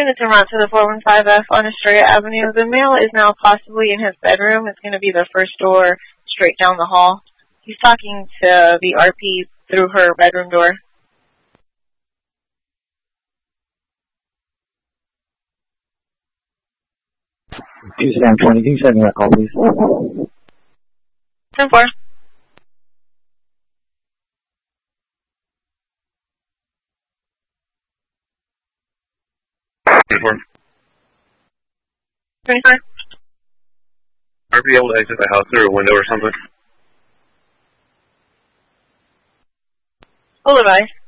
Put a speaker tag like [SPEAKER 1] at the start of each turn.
[SPEAKER 1] Units en route to the 415F on Estrella Avenue. The male is now possibly in his bedroom. It's going to be the first door straight down the hall. He's talking to the RP through her bedroom door.
[SPEAKER 2] Sam 20, can you send me that call, please?
[SPEAKER 1] 10-4.
[SPEAKER 3] Are we able to exit the house through a window or something?
[SPEAKER 1] Full advice.